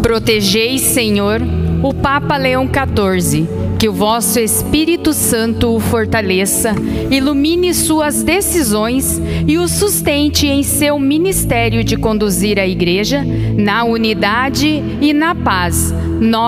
Protegei, Senhor, o Papa Leão XIV, que o vosso Espírito Santo o fortaleça, ilumine suas decisões e o sustente em seu ministério de conduzir a Igreja na unidade e na paz.